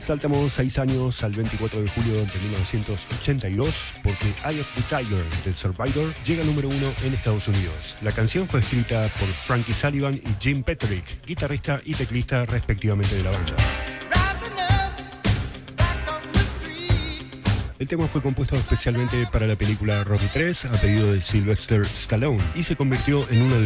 Saltamos 6 años al 24 de julio de 1982 porque Eye of the Tiger de Survivor llega número 1 en Estados Unidos. La canción fue escrita por Frankie Sullivan y Jim Peterick, guitarrista y teclista respectivamente de la banda. El tema fue compuesto especialmente para la película Rocky III a pedido de Sylvester Stallone y se convirtió en uno de